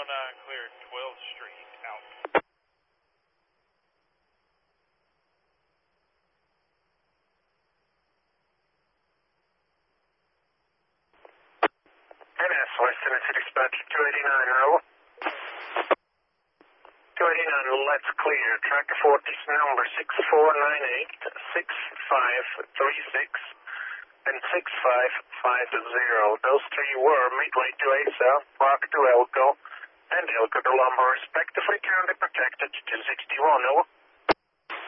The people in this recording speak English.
clear 12th Street, out. NS, Western City Dispatch 289, row. 289, let's clear. Tracker 40, number 6498, 6536, and 6550. Those three were Midway to ASA, Park to Elko, and Elko to Lumber, respectively, currently protected to 261, over.